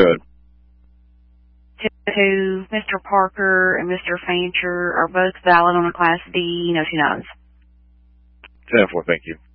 Good. To Mr. Parker and Mr. Fancher are both valid on a Class D, no 2 9s. 10-4, thank you.